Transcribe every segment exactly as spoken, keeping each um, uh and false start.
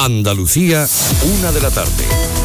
Andalucía, una de la tarde.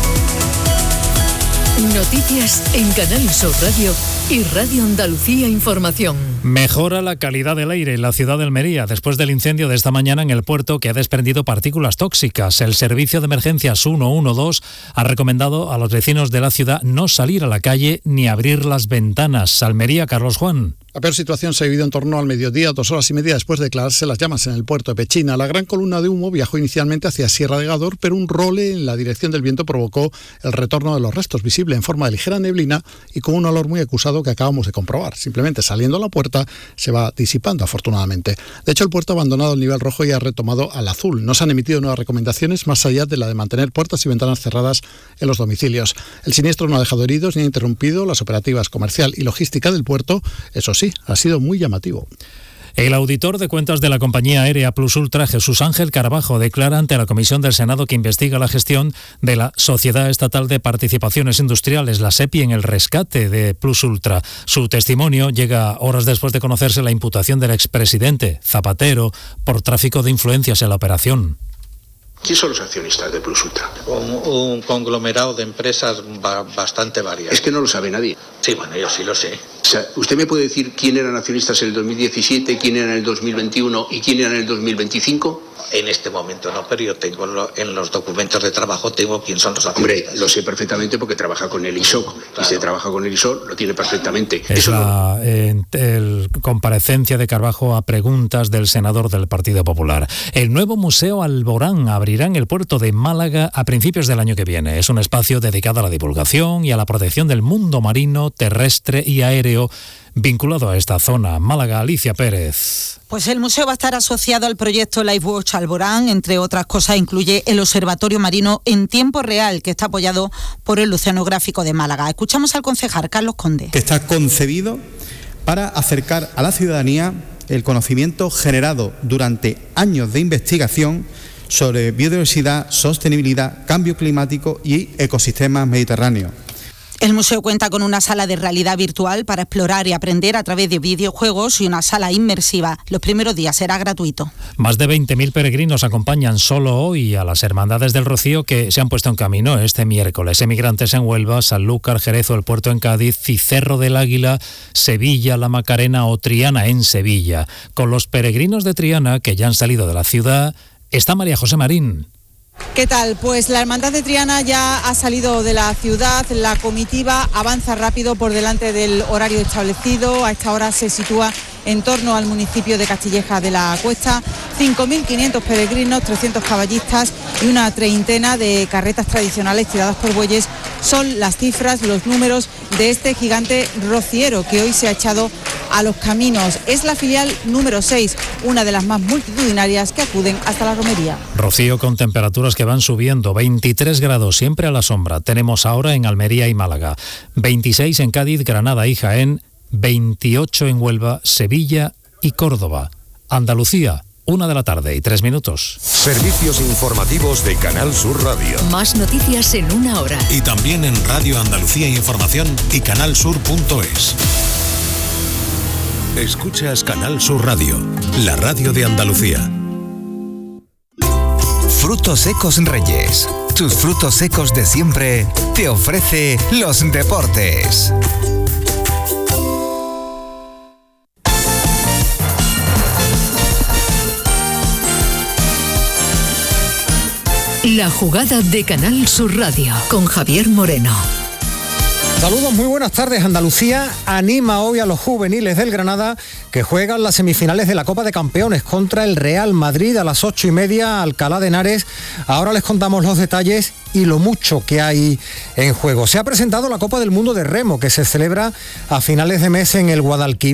Noticias en Canal Sur Radio y Radio Andalucía Información. Mejora la calidad del aire en la ciudad de Almería después del incendio de esta mañana en el puerto que ha desprendido partículas tóxicas. El servicio de emergencias ciento doce ha recomendado a los vecinos de la ciudad no salir a la calle ni abrir las ventanas. Almería, Carlos Juan. La peor situación se ha vivido en torno al mediodía, dos horas y media después de declararse las llamas en el puerto de Pechina. La gran columna de humo viajó inicialmente hacia Sierra de Gádor, pero un role en la dirección del viento provocó el retorno de los restos, visible en forma de ligera neblina y con un olor muy acusado que acabamos de comprobar. Simplemente saliendo a la puerta se va disipando, afortunadamente. De hecho, el puerto ha abandonado el nivel rojo y ha retomado al azul. No se han emitido nuevas recomendaciones más allá de la de mantener puertas y ventanas cerradas en los domicilios. El siniestro no ha dejado heridos ni ha interrumpido las operativas comercial y logística del puerto. Eso sí, ha sido muy llamativo. El auditor de cuentas de la compañía aérea Plus Ultra, Jesús Ángel Carabajo, declara ante la Comisión del Senado que investiga la gestión de la Sociedad Estatal de Participaciones Industriales, la SEPI, en el rescate de Plus Ultra. Su testimonio llega horas después de conocerse la imputación del expresidente Zapatero por tráfico de influencias en la operación. ¿Quién son los accionistas de Plus Ultra? Un, un conglomerado de empresas ba- bastante variadas. Es que no lo sabe nadie. Sí, bueno, yo sí lo sé. O sea, ¿usted me puede decir quién eran accionistas en el dos mil diecisiete, quién eran en el dos mil veintiuno y quién eran en el dos mil veinticinco? En este momento no, pero yo tengo lo, en los documentos de trabajo tengo quién son los accionistas. Hombre, lo sé perfectamente porque trabaja con el I S O C. Claro. Y si trabaja con el I S O C, lo tiene perfectamente. Es Eso la no... eh, el comparecencia de Carbajo a preguntas del senador del Partido Popular. El nuevo Museo Alborán abrirá en el puerto de Málaga a principios del año que viene. Es un espacio dedicado a la divulgación y a la protección del mundo marino, terrestre y aéreo vinculado a esta zona. Málaga, Alicia Pérez. Pues el museo va a estar asociado al proyecto LifeWatch Alborán. Entre otras cosas, incluye el observatorio marino en tiempo real, que está apoyado por el Oceanográfico de Málaga. Escuchamos al concejal Carlos Conde. Que está concebido para acercar a la ciudadanía el conocimiento generado durante años de investigación sobre biodiversidad, sostenibilidad, cambio climático y ecosistemas mediterráneos. El museo cuenta con una sala de realidad virtual para explorar y aprender a través de videojuegos y una sala inmersiva. Los primeros días será gratuito. Más de veinte mil peregrinos acompañan solo hoy a las Hermandades del Rocío que se han puesto en camino este miércoles. Emigrantes en Huelva, Sanlúcar, Jerez o el Puerto en Cádiz, Cerro del Águila, Sevilla, La Macarena o Triana en Sevilla. Con los peregrinos de Triana que ya han salido de la ciudad está María José Marín. ¿Qué tal? Pues la Hermandad de Triana ya ha salido de la ciudad, la comitiva avanza rápido por delante del horario establecido, a esta hora se sitúa en torno al municipio de Castilleja de la Cuesta, cinco mil quinientos peregrinos, trescientos caballistas y una treintena de carretas tradicionales tiradas por bueyes son las cifras, los números de este gigante rociero que hoy se ha echado a los caminos. Es la filial número seis, una de las más multitudinarias que acuden hasta la romería. Rocío con temperaturas que van subiendo, veintitrés grados siempre a la sombra. Tenemos ahora en Almería y Málaga, veintiséis en Cádiz, Granada y Jaén, veintiocho en Huelva, Sevilla y Córdoba. Andalucía, una de la tarde y tres minutos. Servicios informativos de Canal Sur Radio. Más noticias en una hora. Y también en Radio Andalucía Información y canalsur punto es. Escuchas Canal Sur Radio, la radio de Andalucía. Frutos Secos Reyes. Tus frutos secos de siempre te ofrece los deportes. La jugada de Canal Sur Radio con Javier Moreno. Saludos, muy buenas tardes. Andalucía anima hoy a los juveniles del Granada que juegan las semifinales de la Copa de Campeones contra el Real Madrid a las ocho y media, Alcalá de Henares. Ahora les contamos los detalles y lo mucho que hay en juego. Se ha presentado la Copa del Mundo de Remo que se celebra a finales de mes en el Guadalquivir.